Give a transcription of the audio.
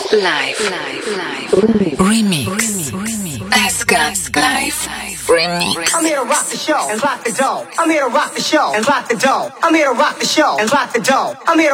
Remix. Esca Live. Remix. I'm here to rock the show and lock the dough. I'm here to rock the show and lock the dough. I'm here to rock the show and lock the dough. I'm here to